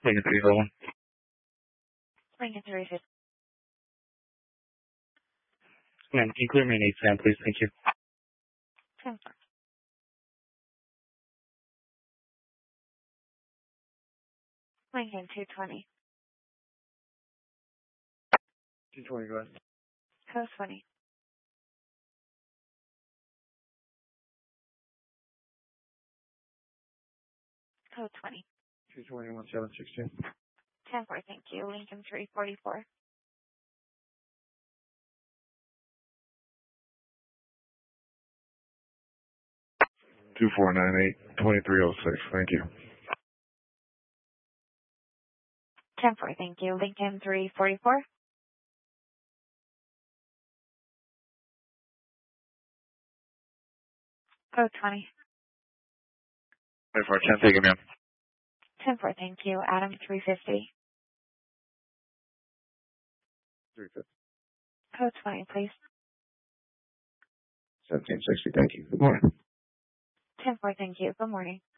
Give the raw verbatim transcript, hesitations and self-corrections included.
Lincoln three oh one. Lincoln three fifty. Ma'am, can you clear me an eight stand, please? Thank you. ten four. Lincoln two twenty. two twenty, go ahead. Code twenty. Code twenty. two twenty, one seven six two. ten four, thank you. Lincoln three forty-four. two four nine eight, two three oh six. Thank you. ten four, thank you. Lincoln three forty-four. Code twenty. five four ten, take it, ma'am. ten four, thank you. Adam three fifty. three fifty. Code twenty, please. seventeen sixty, thank you. Good morning. ten four, thank you. Good morning.